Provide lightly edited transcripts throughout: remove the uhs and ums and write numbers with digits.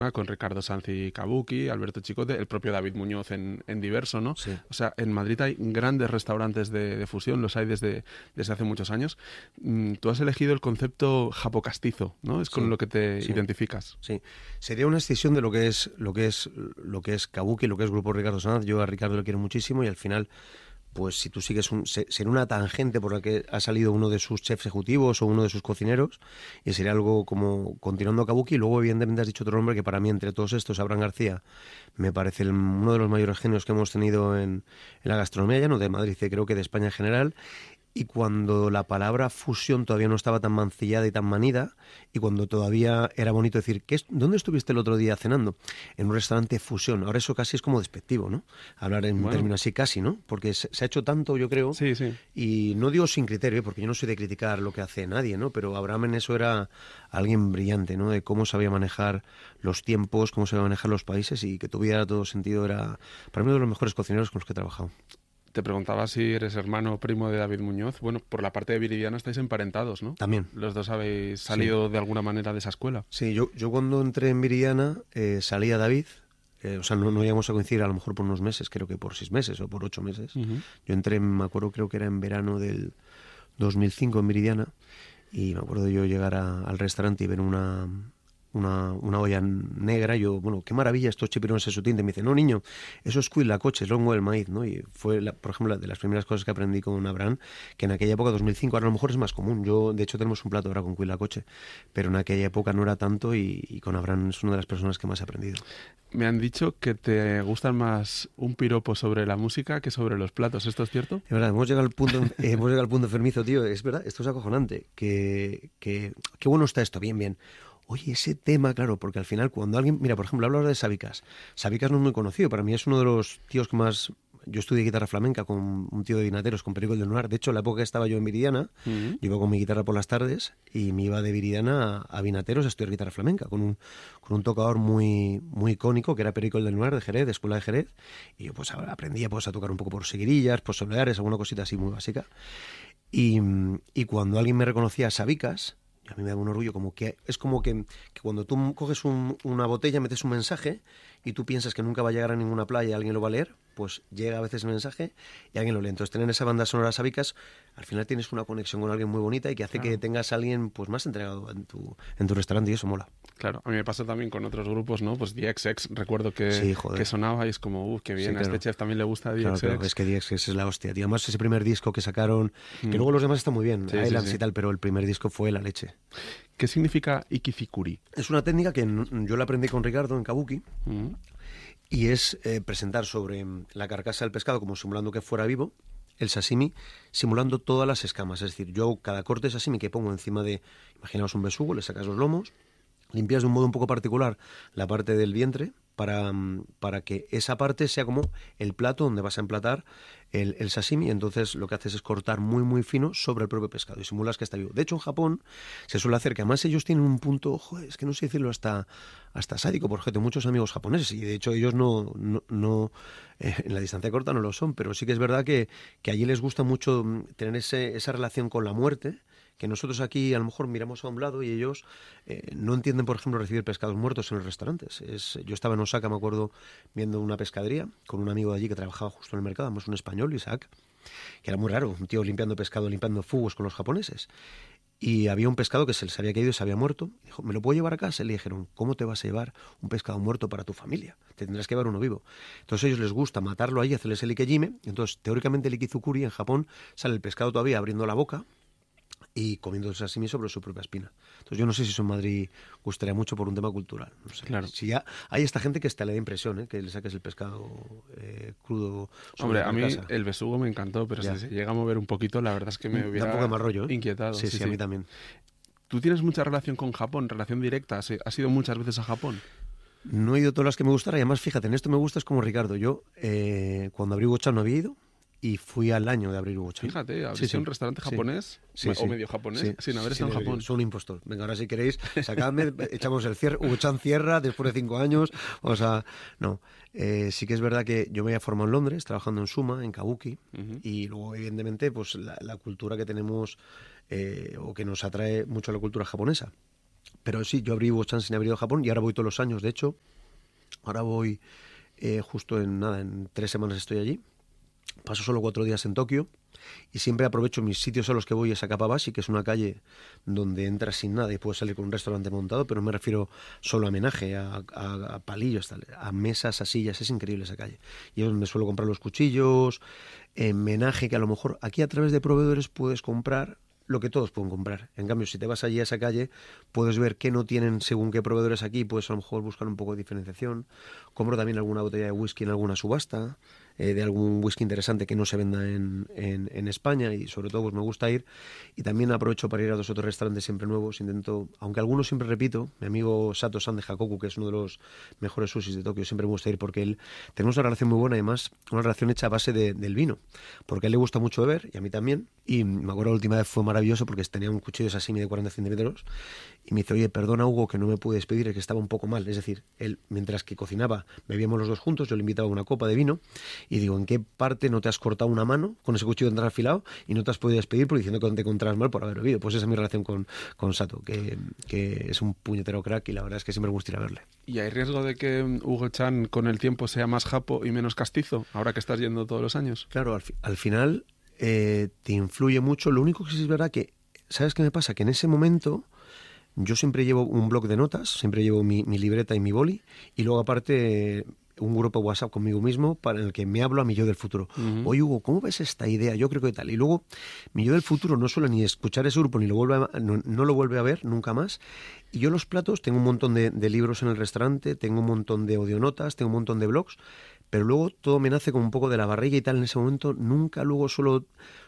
con Ricardo Sanz y Kabuki, Alberto Chicote, el propio David Muñoz en Diverso, ¿no? Sí. O sea, en Madrid hay grandes restaurantes de fusión, los hay desde hace muchos años. Tú has elegido el concepto japocastizo, ¿no? Es con Sí, lo que te sí. identificas. Sí, sería una escisión de lo que es Kabuki, lo que es Grupo Ricardo Sanz. Yo a Ricardo lo quiero muchísimo y al final, pues si tú sigues sería una tangente por la que ha salido uno de sus chefs ejecutivos o uno de sus cocineros y sería algo como continuando a Kabuki. Y luego evidentemente has dicho otro nombre que para mí entre todos estos, Abraham García, me parece uno de los mayores genios que hemos tenido en la gastronomía, ya no de Madrid, creo que de España en general. Y cuando la palabra fusión todavía no estaba tan mancillada y tan manida, y cuando todavía era bonito decir, ¿dónde estuviste el otro día cenando? En un restaurante fusión. Ahora eso casi es como despectivo, ¿no? Hablar en Bueno. términos así casi, ¿no? Porque se ha hecho tanto, yo creo, Sí, sí. y no digo sin criterio, porque yo no soy de criticar lo que hace nadie, ¿no? Pero Abraham en eso era alguien brillante, ¿no? De cómo sabía manejar los tiempos, cómo sabía manejar los países y que tuviera todo sentido. Era para mí uno de los mejores cocineros con los que he trabajado. Te preguntaba si eres hermano o primo de David Muñoz. Bueno, por la parte de Viridiana estáis emparentados, ¿no? También. Los dos habéis salido de alguna manera de esa escuela. Sí, yo cuando entré en Viridiana salía David, o sea, no íbamos a coincidir a lo mejor por unos meses, creo que por 6 meses o por 8 meses. Uh-huh. Yo entré, me acuerdo, creo que era en verano del 2005 en Viridiana, y me acuerdo de yo llegar al restaurante y ver una olla negra. Y yo, bueno, qué maravilla estos chipirones en su tinte. Me dice, no, niño, eso es cuitlacoche, es longo del maíz, ¿no? Y fue, por ejemplo, de las primeras cosas que aprendí con Abraham, que en aquella época, 2005, ahora a lo mejor es más común. Yo, de hecho, tenemos un plato ahora con cuitlacoche, pero en aquella época no era tanto, y con Abraham es una de las personas que más he aprendido. Me han dicho que te gustan más un piropo sobre la música que sobre los platos. ¿Esto es cierto? Es verdad, hemos llegado al punto enfermizo, tío. Es verdad, esto es acojonante. Qué bueno está esto, bien, bien. Oye, ese tema, claro, porque al final cuando alguien... Mira, por ejemplo, hablo ahora de Sabicas. Sabicas no es muy conocido, para mí es uno de los tíos que más... Yo estudié guitarra flamenca con un tío de Vinateros, con Perico el del Noir. De hecho, en la época que estaba yo en Viridiana, yo iba con mi guitarra por las tardes y me iba de Viridiana a Vinateros a estudiar guitarra flamenca con un tocador muy, muy icónico, que era Perico el del Noir, de Jerez, de Escuela de Jerez. Y yo pues aprendía pues a tocar un poco por seguirillas, por soleares, alguna cosita así muy básica. Y cuando alguien me reconocía a Sabicas, a mí me da un orgullo, como que es como que cuando tú coges una botella, metes un mensaje y tú piensas que nunca va a llegar a ninguna playa y alguien lo va a leer, pues llega a veces el mensaje y alguien lo lee. Entonces, tener esa banda sonora Sabicas, al final tienes una conexión con alguien muy bonita y que hace que tengas a alguien pues más entregado en tu restaurante, y eso mola. Claro, a mí me pasa también con otros grupos, ¿no? Pues DXX, recuerdo que, Sí, que sonaba y es como, qué bien, Sí, claro. A este chef también le gusta DXX. Claro, es que DXX es la hostia, tío. Además, ese primer disco que sacaron, que luego los demás están muy bien, Sí, Islands sí. y tal, pero el primer disco fue la leche. ¿Qué significa ikizikuri? Es una técnica que yo la aprendí con Ricardo en Kabuki, y es presentar sobre la carcasa del pescado como simulando que fuera vivo, el sashimi simulando todas las escamas. Es decir, yo hago cada corte de sashimi que pongo encima de, imaginaos un besugo, le sacas los lomos, limpias de un modo un poco particular la parte del vientre para que esa parte sea como el plato donde vas a emplatar el sashimi. Entonces lo que haces es cortar muy muy fino sobre el propio pescado y simulas que está vivo. De hecho, en Japón se suele hacer, que además ellos tienen un punto, joder, es que no sé decirlo, hasta sádico, porque tengo muchos amigos japoneses y de hecho ellos no en la distancia corta no lo son, pero sí que es verdad que allí les gusta mucho tener esa relación con la muerte, que nosotros aquí a lo mejor miramos a un lado y ellos no entienden, por ejemplo, recibir pescados muertos en los restaurantes. Yo estaba en Osaka, me acuerdo, viendo una pescadería con un amigo de allí que trabajaba justo en el mercado, además un español, Isaac, que era muy raro, un tío limpiando pescado, limpiando fugos con los japoneses. Y había un pescado que se les había caído y se había muerto. Dijo, ¿me lo puedo llevar a casa? Y le dijeron, ¿cómo te vas a llevar un pescado muerto para tu familia? Te tendrás que llevar uno vivo. Entonces a ellos les gusta matarlo ahí, hacerles el ikejime. Entonces, teóricamente, el ikizukuri en Japón sale el pescado todavía abriendo la boca y comiendo sashimi sobre su propia espina. Entonces yo no sé si eso en Madrid gustaría mucho por un tema cultural. No sé. Claro. Si ya hay esta gente que hasta le da impresión, que le saques el pescado crudo sobre Hombre, la a mí carcasa. el besugo me encantó, pero Ya. si se llega a mover un poquito, la verdad es que me hubiera Da un poco de mal rollo, inquietado. Sí, a mí también. ¿Tú tienes mucha relación con Japón, relación directa? ¿Has ido muchas veces a Japón? No he ido todas las que me gustaran, y además, fíjate, en esto me gusta, es como Ricardo. Yo, cuando abrí Hugo Chan no había ido, y fui al año de abrir Hugo Chan. Fíjate, abriste un restaurante japonés, o medio japonés, sin haber estado en Japón. Soy un impostor. Venga, ahora si queréis, sacadme, echamos el cierre. Hugo Chan cierra después de 5 años. O sea, no. Sí que es verdad que yo me había formado en Londres, trabajando en Suma, en Kabuki, y luego, evidentemente, pues la cultura que tenemos, o que nos atrae mucho la cultura japonesa. Pero sí, yo abrí Hugo-chan sin haber ido a Japón y ahora voy todos los años. De hecho, ahora voy justo en 3 semanas estoy allí. Paso solo 4 días en Tokio y siempre aprovecho mis sitios a los que voy es a Kappabashi, que es una calle donde entras sin nada y puedes salir con un restaurante montado, pero no me refiero solo a menaje, a palillos, tal, a mesas, a sillas, es increíble esa calle. Y es donde suelo comprar los cuchillos, menaje, que a lo mejor aquí a través de proveedores puedes comprar lo que todos pueden comprar. En cambio, si te vas allí a esa calle, puedes ver qué no tienen según qué proveedores aquí, puedes a lo mejor buscar un poco de diferenciación. Compro también alguna botella de whisky en alguna subasta, de algún whisky interesante que no se venda en España, y sobre todo pues me gusta ir, y también aprovecho para ir a 2 o 3 restaurantes siempre nuevos. Intento, aunque algunos siempre repito, mi amigo Sato-san de Hakoku, que es uno de los mejores sushis de Tokio, siempre me gusta ir porque él, tenemos una relación muy buena, además una relación hecha a base del vino, porque a él le gusta mucho beber y a mí también, y me acuerdo la última vez fue maravilloso porque tenía un cuchillo de sashimi de 40 centímetros y me dice, oye, perdona Hugo que no me pude despedir, es que estaba un poco mal. Es decir, él mientras que cocinaba bebíamos los dos juntos, yo le invitaba una copa de vino y digo, ¿en qué parte no te has cortado una mano con ese cuchillo tan afilado y no te has podido despedir por diciendo que no te encontrabas mal por haber bebido? Pues esa es mi relación con Sato, que es un puñetero crack y la verdad es que siempre me gusta ir a verle. ¿Y hay riesgo de que Hugo-chan con el tiempo sea más japo y menos castizo, ahora que estás yendo todos los años? Claro, al final te influye mucho. Lo único que sí es verdad que, ¿sabes qué me pasa? Que en ese momento yo siempre llevo un bloc de notas, siempre llevo mi libreta y mi boli, y luego aparte un grupo WhatsApp conmigo mismo para el que me hablo a mi yo del futuro. Oye, Hugo, ¿cómo ves esta idea? Yo creo que tal. Y luego mi yo del futuro no suele ni escuchar ese grupo ni no lo vuelve a ver nunca más. Y yo los platos, tengo un montón de libros en el restaurante, tengo un montón de audionotas, tengo un montón de blogs, pero luego todo me nace como un poco de la barriga y tal en ese momento. Nunca luego suelo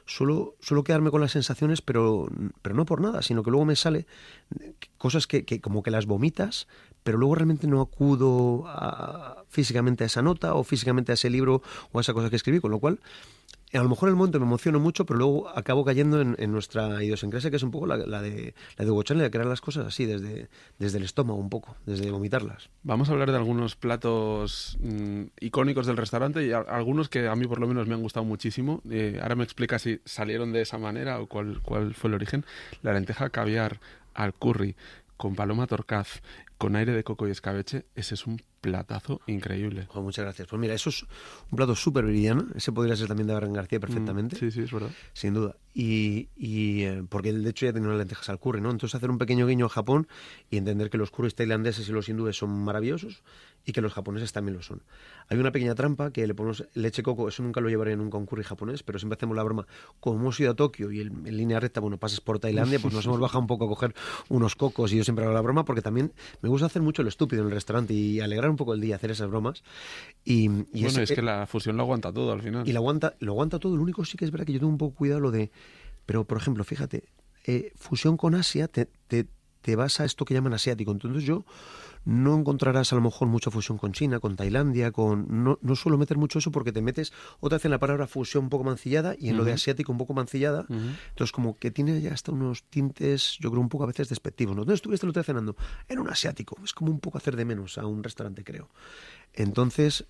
quedarme con las sensaciones, pero no por nada, sino que luego me sale cosas que como que las vomitas, pero luego realmente no acudo físicamente a esa nota o físicamente a ese libro o a esa cosa que escribí, con lo cual a lo mejor en el momento me emociono mucho, pero luego acabo cayendo en nuestra idiosincrasia, que es un poco la de Hugo-chan, de crear las cosas así, desde el estómago un poco, desde vomitarlas. Vamos a hablar de algunos platos icónicos del restaurante y algunos que a mí por lo menos me han gustado muchísimo. Ahora me explica si salieron de esa manera o cuál fue el origen. La lenteja caviar al curry con paloma torcaz, con aire de coco y escabeche, ese es un platazo increíble. Oh, muchas gracias. Pues mira, eso es un plato súper viridiano. Ese podría ser también de Abraham García perfectamente. Sí, es verdad. Sin duda. Y porque él de hecho ya tenía unas lentejas al curry, ¿no? Entonces hacer un pequeño guiño a Japón y entender que los curries tailandeses y los hindúes son maravillosos y que los japoneses también lo son. Hay una pequeña trampa que le ponemos leche coco, eso nunca lo llevaré nunca a un curry japonés, pero siempre hacemos la broma. Como hemos ido a Tokio y en línea recta, bueno, pasas por Tailandia, pues nos hemos bajado un poco a coger unos cocos y yo siempre hago la broma porque también me gusta hacer mucho lo estúpido en el restaurante y alegrar un poco el día, hacer esas bromas. Y bueno, es que la fusión lo aguanta todo al final. Y lo aguanta todo. Lo único sí que es verdad que yo tengo un poco cuidado lo de... Pero, por ejemplo, fíjate, fusión con Asia, te vas a esto que llaman asiático. Entonces yo no encontrarás a lo mejor mucha fusión con China, con Tailandia, no suelo meter mucho eso porque te metes otra vez en la palabra fusión un poco mancillada y en lo de asiático un poco mancillada. Entonces como que tiene ya hasta unos tintes, yo creo, un poco a veces despectivos, ¿no? Entonces estuviste el otro día cenando en un asiático. Es como un poco hacer de menos a un restaurante, creo. Entonces...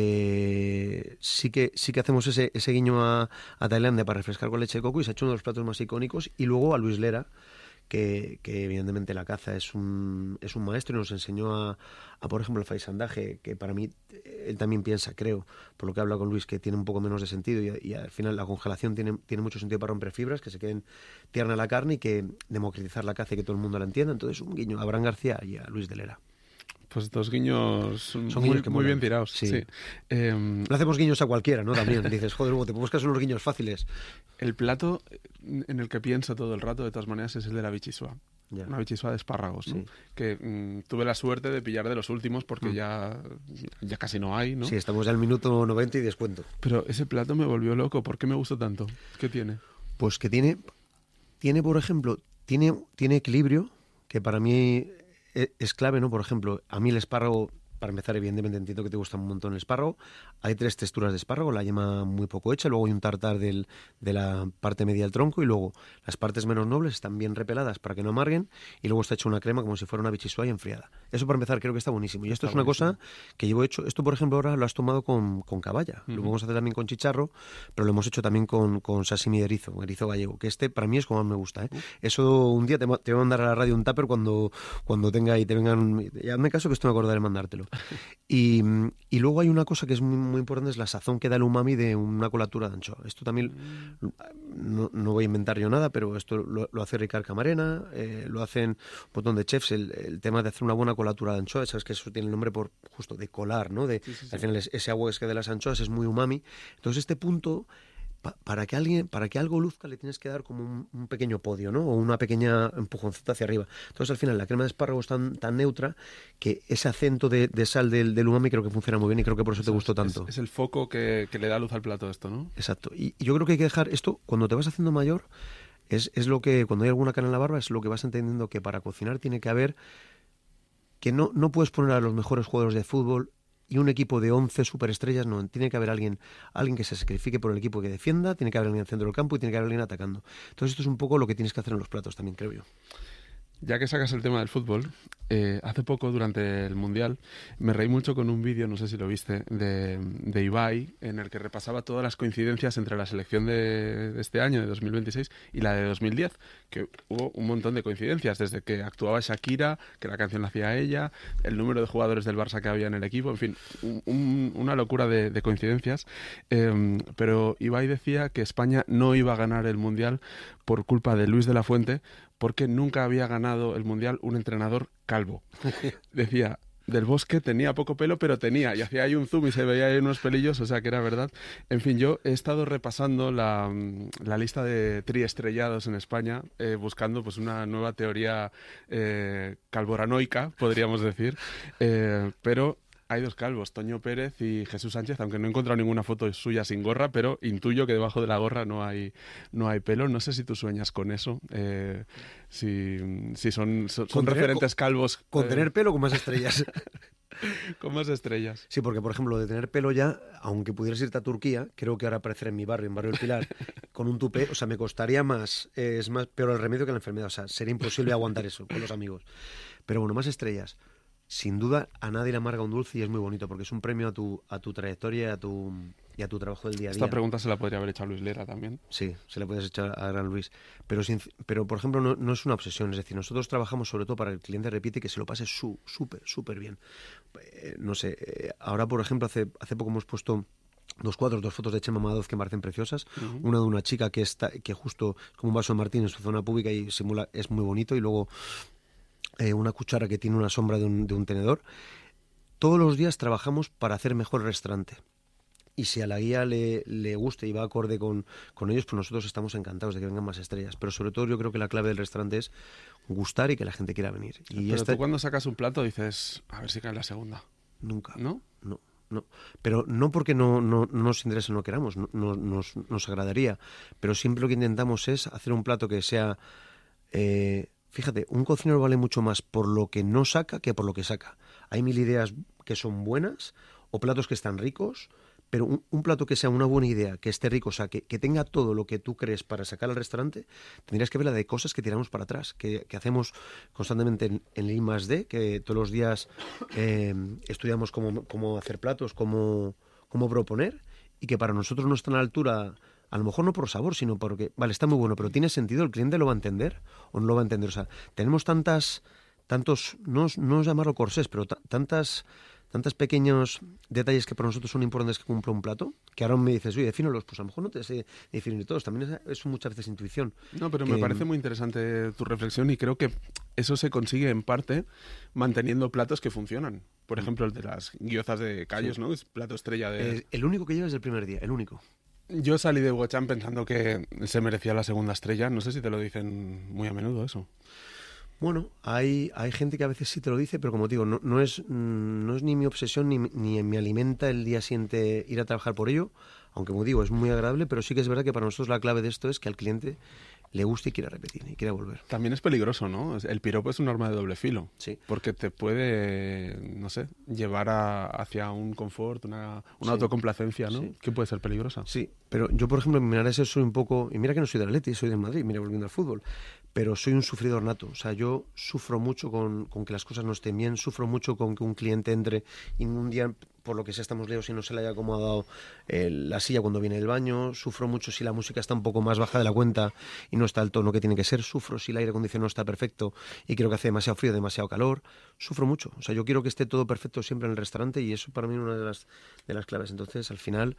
sí que hacemos ese guiño a Tailandia para refrescar con leche de coco y se ha hecho uno de los platos más icónicos. Y luego a Luis Lera, que evidentemente la caza es un maestro y nos enseñó a por ejemplo, el faisandaje, que para mí él también piensa, creo, por lo que habla con Luis, que tiene un poco menos de sentido y al final la congelación tiene mucho sentido para romper fibras, que se queden tierna la carne y que democratizar la caza y que todo el mundo la entienda. Entonces un guiño a Abraham García y a Luis de Lera. Pues dos guiños son muy bien tirados. Sí. No hacemos guiños a cualquiera, ¿no? También dices, joder, Hugo, te buscas unos guiños fáciles. El plato en el que pienso todo el rato, de todas maneras, es el de la bichisua. Ya. Una bichisua de espárragos, ¿no? Sí. Que tuve la suerte de pillar de los últimos porque ya casi no hay, ¿no? Sí, estamos ya al minuto 90 y descuento. Pero ese plato me volvió loco. ¿Por qué me gustó tanto? ¿Qué tiene? Pues que tiene por ejemplo, tiene equilibrio, que para mí es clave, ¿no? Por ejemplo, a mí el espárrago para empezar, evidentemente entiendo que te gusta un montón el espárrago. Hay 3 texturas de espárrago, la yema muy poco hecha, luego hay un tartar de la parte media del tronco y luego las partes menos nobles están bien repeladas para que no amarguen y luego está hecha una crema como si fuera una bichisua y enfriada. Eso para empezar creo que está buenísimo. Y esto es una cosa que llevo hecho. Esto, por ejemplo, ahora lo has tomado con caballa. Lo vamos a hacer también con chicharro, pero lo hemos hecho también con sashimi de erizo gallego, que para mí es como más me gusta. Eso un día te voy a mandar a la radio un tupper cuando tenga y te vengan... Ya hazme caso que esto me acordaré de mandártelo. Y luego hay una cosa que es muy, muy importante, es la sazón que da el umami de una colatura de anchoa. Esto también, no voy a inventar yo nada, pero esto lo hace Ricard Camarena, lo hacen un montón de chefs, el tema de hacer una buena colatura de anchoa, sabes que eso tiene el nombre por justo de colar, ¿no? Al final ese agua que de las anchoas es muy umami. Entonces este punto... Para que algo luzca le tienes que dar como un pequeño podio, ¿no? O una pequeña empujoncita hacia arriba. Entonces al final la crema de espárrago es tan neutra que ese acento de sal del umami creo que funciona muy bien y creo que por eso te gustó tanto. Es el foco que le da luz al plato esto, ¿no? Exacto. Y yo creo que hay que dejar esto, cuando te vas haciendo mayor, es lo que, cuando hay alguna cana en la barba, es lo que vas entendiendo que para cocinar tiene que haber, que no puedes poner a los mejores jugadores de fútbol y un equipo de 11 superestrellas, no, tiene que haber alguien que se sacrifique por el equipo que defienda, tiene que haber alguien en el centro del campo y tiene que haber alguien atacando. Entonces esto es un poco lo que tienes que hacer en los platos también, creo yo. Ya que sacas el tema del fútbol, hace poco, durante el Mundial, me reí mucho con un vídeo, no sé si lo viste, de Ibai, en el que repasaba todas las coincidencias entre la selección de este año, de 2026, y la de 2010, que hubo un montón de coincidencias, desde que actuaba Shakira, que la canción la hacía ella, el número de jugadores del Barça que había en el equipo, en fin, una locura de coincidencias. Pero Ibai decía que España no iba a ganar el Mundial por culpa de Luis de la Fuente, porque nunca había ganado el Mundial un entrenador calvo. Decía, Del Bosque tenía poco pelo, pero tenía, y hacía ahí un zoom y se veía ahí unos pelillos, o sea que era verdad. En fin, yo he estado repasando la lista de triestrellados en España, buscando pues una nueva teoría calvoranoica, podríamos decir, pero... Hay 2 calvos, Toño Pérez y Jesús Sánchez, aunque no he encontrado ninguna foto suya sin gorra, pero intuyo que debajo de la gorra no hay pelo. No sé si tú sueñas con eso, si son referentes calvos. Con tener pelo con más estrellas. Con más estrellas. Sí, porque por ejemplo, de tener pelo ya, aunque pudieras irte a Turquía, creo que ahora aparecer en mi barrio, en Barrio del Pilar, con un tupé, o sea, me costaría más, es más peor el remedio que la enfermedad, o sea, sería imposible aguantar eso con los amigos. Pero bueno, más estrellas. Sin duda, a nadie le amarga un dulce y es muy bonito porque es un premio a tu trayectoria y a tu trabajo del día a día. Esta pregunta se la podría haber hecho a Luis Lera también. Sí, se la puedes echar a Gran Luis. Pero por ejemplo, no es una obsesión. Es decir, nosotros trabajamos sobre todo para que el cliente repite y que se lo pase súper bien. No sé, ahora por ejemplo, hace poco hemos puesto 2 cuadros, 2 fotos de Chema Madoz que me parecen preciosas. Una de una chica que justo como un vaso de Martín en su zona pública y simula, es muy bonito. Y luego... una cuchara que tiene una sombra de un tenedor. Todos los días trabajamos para hacer mejor el restaurante. Y si a la guía le gusta y va acorde con ellos, pues nosotros estamos encantados de que vengan más estrellas. Pero sobre todo yo creo que la clave del restaurante es gustar y que la gente quiera venir. Pero tú cuando sacas un plato dices, a ver si cae la segunda. Nunca. ¿No? No. Pero no porque no nos interese o no queramos, nos agradaría. Pero siempre lo que intentamos es hacer un plato que sea... Fíjate, un cocinero vale mucho más por lo que no saca que por lo que saca. Hay 1000 ideas que son buenas o platos que están ricos, pero un plato que sea una buena idea, que esté rico, o sea, que tenga todo lo que tú crees para sacar al restaurante, tendrías que ver la de cosas que tiramos para atrás, que hacemos constantemente en el I+D, que todos los días estudiamos cómo hacer platos, cómo proponer, y que para nosotros no están a la altura... A lo mejor no por sabor, sino porque, vale, está muy bueno, pero ¿tiene sentido? ¿El cliente lo va a entender o no lo va a entender? O sea, tenemos tantos, no llamarlo corsés, pero tantos pequeños detalles que para nosotros son importantes que cumpla un plato, que ahora me dices, oye, defínolos, pues a lo mejor no te sé definir todos, también es muchas veces intuición. No, pero me parece muy interesante tu reflexión y creo que eso se consigue en parte manteniendo platos que funcionan. Por ejemplo, el de las guiozas de Callos, sí. ¿No? Es plato estrella de... el único que llevas del primer día, el único. Yo salí de Hugo Chan pensando que se merecía la segunda estrella. No sé si te lo dicen muy a menudo eso. Bueno, hay gente que a veces sí te lo dice, pero como te digo, no es ni mi obsesión ni me alimenta el día siguiente ir a trabajar por ello. Aunque como digo, es muy agradable, pero sí que es verdad que para nosotros la clave de esto es que al cliente le guste y quiera repetir y quiera volver. También es peligroso, ¿no? El piropo es un arma de doble filo. Sí. Porque te puede, no sé, llevar hacia un confort, una autocomplacencia, ¿no? Sí. Que puede ser peligrosa. Sí, pero yo, por ejemplo, en Minares soy un poco... Y mira que no soy del Atleti, soy del Madrid, mira, volviendo al fútbol. Pero soy un sufridor nato. O sea, yo sufro mucho con que las cosas no estén bien, sufro mucho con que un cliente entre y un día, por lo que sea, estamos lejos y no se le haya acomodado la silla cuando viene del baño, sufro mucho si la música está un poco más baja de la cuenta y no está al tono que tiene que ser, sufro si el aire acondicionado está perfecto y creo que hace demasiado frío, demasiado calor, sufro mucho. O sea, yo quiero que esté todo perfecto siempre en el restaurante y eso para mí es una de las claves. Entonces, al final,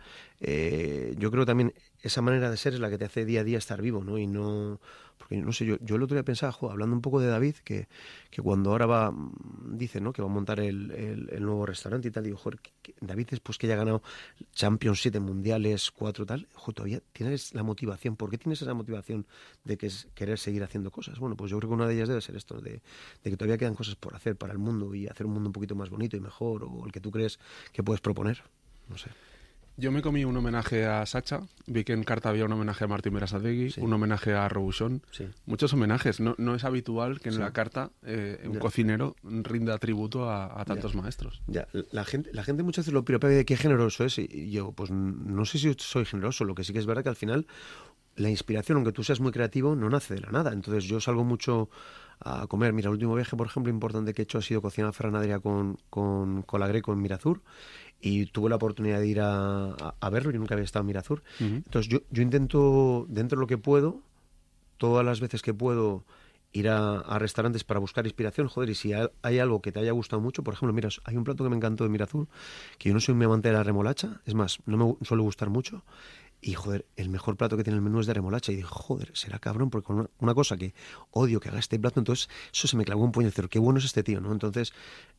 yo creo también esa manera de ser es la que te hace día a día estar vivo, ¿no? Y no... Porque, no sé, yo el otro día pensaba, hablando un poco de David, que cuando ahora dice, ¿no?, que va a montar el nuevo restaurante y tal, digo, joder, David, después que ya ha ganado Champions 7 mundiales, 4 tal, todavía tienes la motivación. ¿Por qué tienes esa motivación de que es querer seguir haciendo cosas? Bueno, pues yo creo que una de ellas debe ser esto, de que todavía quedan cosas por hacer para el mundo y hacer un mundo un poquito más bonito y mejor, o el que tú crees que puedes proponer. No sé. Yo me comí un homenaje a Sacha, vi que en carta había un homenaje a Martín Berasategui, Sí. un homenaje a Robuchon, Sí. Muchos homenajes. No es habitual que en Sí. la carta un cocinero rinda tributo a tantos maestros. Ya, la gente muchas veces lo piropea de qué generoso es, y yo pues no sé si soy generoso, lo que sí que es verdad que al final la inspiración, aunque tú seas muy creativo, no nace de la nada. Entonces yo salgo mucho a comer. Mira, el último viaje, por ejemplo, importante que he hecho ha sido cocinar Ferran Adrià con Colagreco en Mirazur. Y tuve la oportunidad de ir a verlo, yo nunca había estado en Mirazur. Entonces yo intento, dentro de lo que puedo, todas las veces que puedo, ir a restaurantes para buscar inspiración, joder, y si hay algo que te haya gustado mucho, por ejemplo, mira, hay un plato que me encantó de Mirazur, que yo no soy muy amante de la remolacha, es más, no me suele gustar mucho, y joder, el mejor plato que tiene el menú es de remolacha, y dije, joder, será cabrón, porque con una cosa que odio que haga este plato, entonces eso se me clavó un puño de cero, qué bueno es este tío, ¿no? Entonces,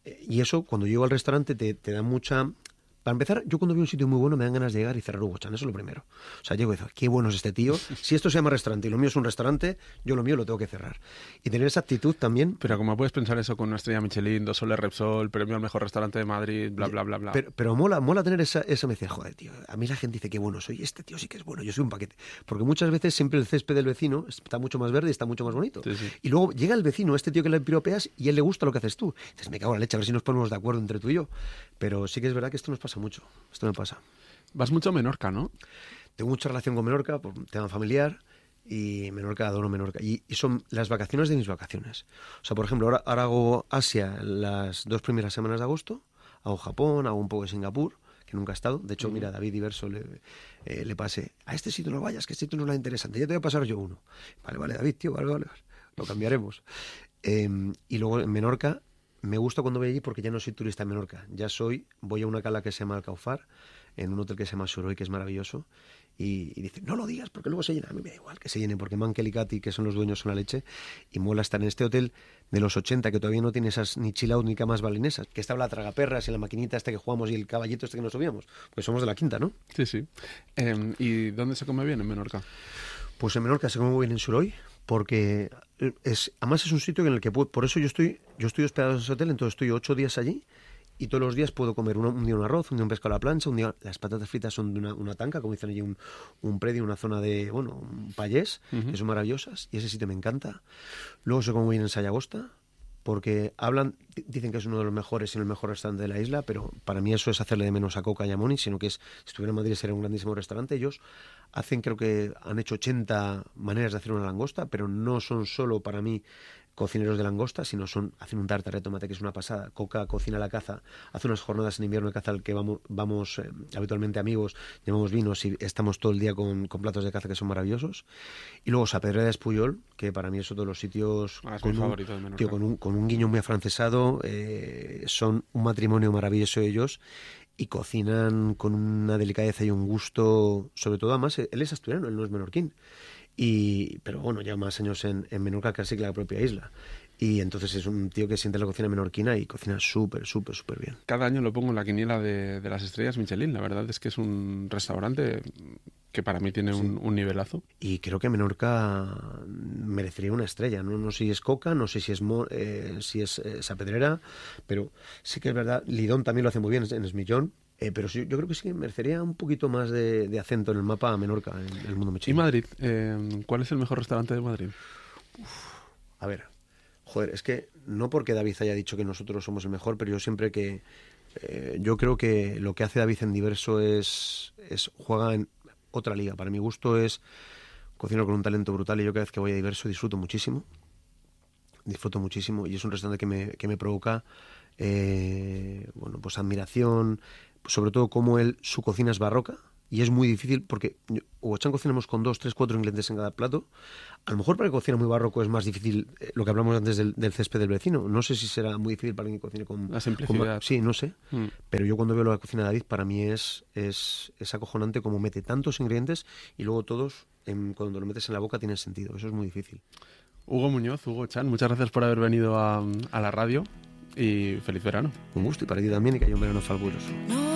y eso, cuando llego al restaurante, te da mucha... Para empezar, yo cuando veo un sitio muy bueno me dan ganas de llegar y cerrar Hugo-chan, eso es lo primero. O sea, llego y digo, qué bueno es este tío. Si esto se llama restaurante y lo mío es un restaurante, yo lo mío lo tengo que cerrar. Y tener esa actitud también... Pero como puedes pensar eso con una estrella Michelin, 2 soles Repsol, premio al mejor restaurante de Madrid, bla, bla, bla, bla. Pero mola tener esa me decía, joder, tío, a mí la gente dice qué bueno soy, este tío sí que es bueno, yo soy un paquete. Porque muchas veces siempre el césped del vecino está mucho más verde y está mucho más bonito. Sí, sí. Y luego llega el vecino, este tío que le piropeas, y él le gusta lo que haces tú. Dices, me cago en la leche, a ver si nos ponemos de acuerdo entre tú y yo. Pero sí que es verdad que esto nos pasa mucho. Esto me pasa. Vas mucho a Menorca, ¿no? Tengo mucha relación con Menorca por tema familiar, y Menorca, adoro Menorca. Y son las vacaciones de mis vacaciones. O sea, por ejemplo, ahora hago Asia las 2 primeras semanas de agosto, hago Japón, hago un poco de Singapur, que nunca he estado. De hecho, mira, David Diverso le pasé, a este sitio no vayas, que este sitio no es la interesante, ya te voy a pasar yo uno. Vale, David, tío, vale, lo cambiaremos. Y luego en Menorca, me gusta cuando voy allí porque ya no soy turista en Menorca, voy a una cala que se llama Alcaufar, en un hotel que se llama Suroy, que es maravilloso, y dice, no lo digas porque luego se llena. A mí me da igual que se llene, porque Mankel y Katy, que son los dueños, son la leche, y mola estar en este hotel de los 80, que todavía no tiene esas ni chill out ni camas balinesas, que estaba la tragaperras y la maquinita esta que jugamos y el caballito este que nos subíamos, pues somos de la quinta, ¿no? Sí, sí. ¿Y dónde se come bien en Menorca? Pues en Menorca se come muy bien en Suroy, porque además es un sitio en el que por eso yo estoy hospedado en ese hotel, entonces estoy 8 días allí, y todos los días puedo comer un día un arroz, un día un pescado a la plancha, un día las patatas fritas son de una tanca, como dicen allí, un predio, una zona de, un payés, que son maravillosas, y ese sitio me encanta. Luego se come muy bien en Sayagosta, porque dicen que es uno de los mejores y el mejor restaurante de la isla, pero para mí eso es hacerle de menos a Coca y a Moni, sino que si estuviera en Madrid sería un grandísimo restaurante. Ellos creo que han hecho 80 maneras de hacer una langosta, pero no son solo para mí cocineros de langosta, sino hacen un tartare de tomate que es una pasada. Coca cocina la caza, hace unas jornadas en invierno de caza al que vamos habitualmente amigos, llevamos vinos y estamos todo el día con platos de caza que son maravillosos. Y luego Sapedrera de Espuyol, que para mí es otro de los sitios es mi favorito de Menorca. Tío, con un guiño muy afrancesado, son un matrimonio maravilloso ellos, y cocinan con una delicadeza y un gusto, sobre todo, además, él es asturiano, él no es menorquín. Pero bueno, lleva más años en Menorca casi que la propia isla. Y entonces es un tío que siente la cocina menorquina y cocina súper bien. Cada año lo pongo en la quiniela de las estrellas Michelin. La verdad es que es un restaurante que para mí tiene un nivelazo. Y creo que Menorca merecería una estrella. No sé si es Coca, no sé si es Saavedra, pero sí que es verdad. Lidón también lo hace muy bien en Esmillón. Pero sí, yo creo que sí que merecería un poquito más de acento en el mapa a Menorca, en el mundo mechero. ¿Y Madrid? ¿Cuál es el mejor restaurante de Madrid? A ver, joder, es que no porque David haya dicho que nosotros somos el mejor, pero yo siempre que... yo creo que lo que hace David en Diverso juega en otra liga. Para mi gusto es cocina con un talento brutal y yo cada vez que voy a Diverso disfruto muchísimo y es un restaurante que me provoca pues admiración, sobre todo como su cocina es barroca y es muy difícil porque Huachán cocinamos con 2, 3, 4 ingredientes en cada plato. A lo mejor para el que cocina muy barroco es más difícil lo que hablamos antes del césped del vecino. No sé si será muy difícil para alguien que cocine con... La simplicidad. Sí, no sé. Pero yo cuando veo la cocina de David, para mí es acojonante como mete tantos ingredientes y luego todos, cuando lo metes en la boca, tienen sentido. Eso es muy difícil. Hugo Muñoz, Hugo Chan, muchas gracias por haber venido a la radio y feliz verano. Un gusto y para ti también y que haya un verano fabuloso.